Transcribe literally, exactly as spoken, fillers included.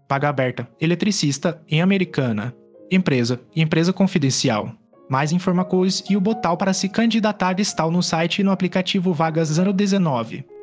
Paga aberta, eletricista em Americana. Empresa, empresa confidencial. Mais informações e o botão para se candidatar estão no site e no aplicativo Vagas zero dezenove.